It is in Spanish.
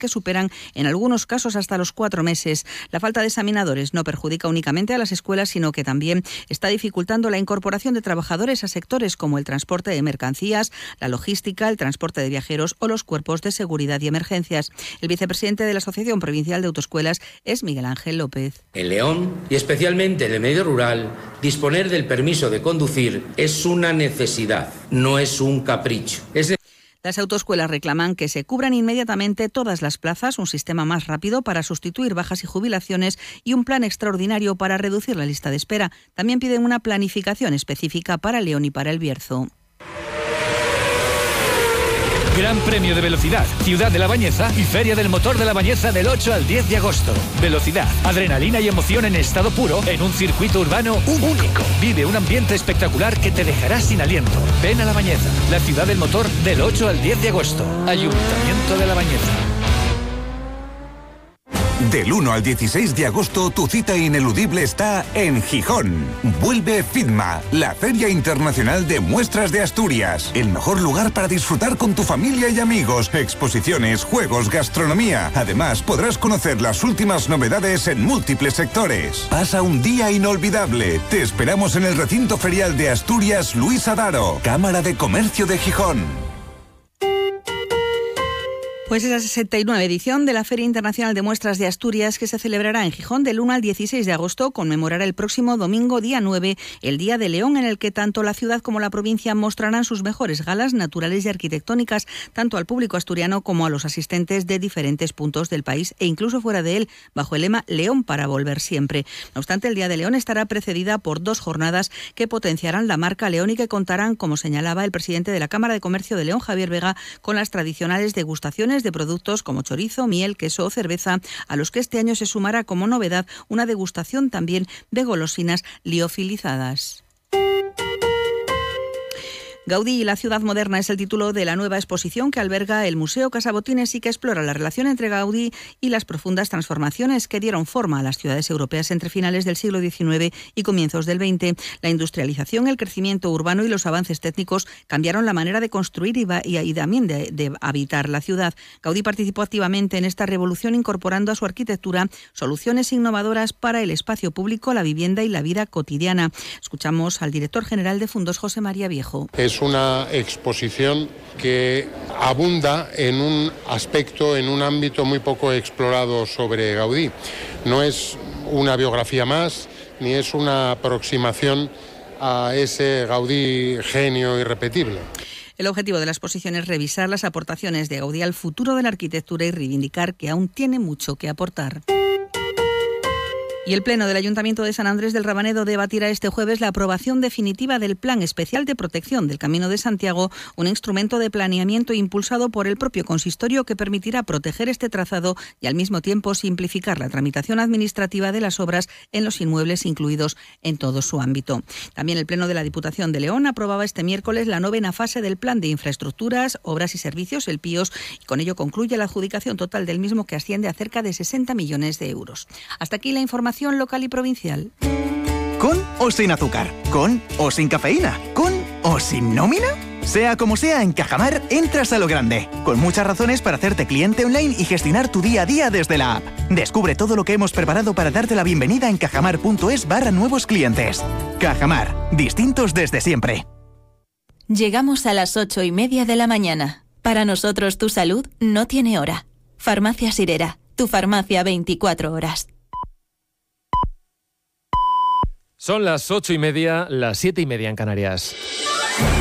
que superan en algunos casos hasta los 4 meses. La falta de examinadores no perjudica únicamente a las escuelas, sino que también está dificultando la incorporación de trabajadores a sectores como el transporte de mercancías, la logística, el transporte de viajeros o los cuerpos de seguridad y emergencias. El vicepresidente de la Asociación Provincial de Autoescuelas es Miguel Ángel López. En León, y especialmente en el medio rural, disponer del permiso de conducir es una necesidad, no es un capricho. Las autoescuelas reclaman que se cubran inmediatamente todas las plazas, un sistema más rápido para sustituir bajas y jubilaciones y un plan extraordinario para reducir la lista de espera. También piden una planificación específica para León y para El Bierzo. Gran Premio de Velocidad, Ciudad de La Bañeza y Feria del Motor de La Bañeza del 8 al 10 de agosto. Velocidad, adrenalina y emoción en estado puro en un circuito urbano único. Vive un ambiente espectacular que te dejará sin aliento. Ven a La Bañeza, la Ciudad del Motor del 8 al 10 de agosto. Ayuntamiento de La Bañeza. Del 1 al 16 de agosto, tu cita ineludible está en Gijón. Vuelve FIDMA, la Feria Internacional de Muestras de Asturias. El mejor lugar para disfrutar con tu familia y amigos. Exposiciones, juegos, gastronomía. Además, podrás conocer las últimas novedades en múltiples sectores. Pasa un día inolvidable. Te esperamos en el recinto ferial de Asturias Luis Adaro, Cámara de Comercio de Gijón. Pues es la 69 edición de la Feria Internacional de Muestras de Asturias, que se celebrará en Gijón del 1 al 16 de agosto, conmemorará el próximo domingo, día 9, el Día de León, en el que tanto la ciudad como la provincia mostrarán sus mejores galas naturales y arquitectónicas, tanto al público asturiano como a los asistentes de diferentes puntos del país e incluso fuera de él, bajo el lema León para volver siempre. No obstante, el Día de León estará precedida por 2 jornadas que potenciarán la marca León y que contarán, como señalaba el presidente de la Cámara de Comercio de León, Javier Vega, con las tradicionales degustaciones de productos como chorizo, miel, queso o cerveza, a los que este año se sumará como novedad una degustación también de golosinas liofilizadas. Gaudí y la ciudad moderna es el título de la nueva exposición que alberga el Museo Casa Botines y que explora la relación entre Gaudí y las profundas transformaciones que dieron forma a las ciudades europeas entre finales del siglo XIX y comienzos del XX. La industrialización, el crecimiento urbano y los avances técnicos cambiaron la manera de construir y también de habitar la ciudad. Gaudí participó activamente en esta revolución, incorporando a su arquitectura soluciones innovadoras para el espacio público, la vivienda y la vida cotidiana. Escuchamos al director general de Fundos, José María Viejo. Es una exposición que abunda en un aspecto, en un ámbito muy poco explorado sobre Gaudí. No es una biografía más, ni es una aproximación a ese Gaudí genio irrepetible. El objetivo de la exposición es revisar las aportaciones de Gaudí al futuro de la arquitectura y reivindicar que aún tiene mucho que aportar. Y el Pleno del Ayuntamiento de San Andrés del Rabanedo debatirá este jueves la aprobación definitiva del Plan Especial de Protección del Camino de Santiago, un instrumento de planeamiento impulsado por el propio consistorio que permitirá proteger este trazado y al mismo tiempo simplificar la tramitación administrativa de las obras en los inmuebles incluidos en todo su ámbito. También el Pleno de la Diputación de León aprobaba este miércoles la 9ª fase del Plan de Infraestructuras, Obras y Servicios, el PIOS, y con ello concluye la adjudicación total del mismo, que asciende a cerca de 60 millones de euros. Hasta aquí la información local y provincial. ¿Con o sin azúcar? ¿Con o sin cafeína? ¿Con o sin nómina? Sea como sea, en Cajamar entras a lo grande, con muchas razones para hacerte cliente online y gestionar tu día a día desde la app. Descubre todo lo que hemos preparado para darte la bienvenida en cajamar.es/nuevos clientes. Cajamar, distintos desde siempre. Llegamos a las 8:30 de la mañana. Para nosotros tu salud no tiene hora. Farmacia Sirera, tu farmacia 24 horas. Son las 8:30, las 7:30 en Canarias.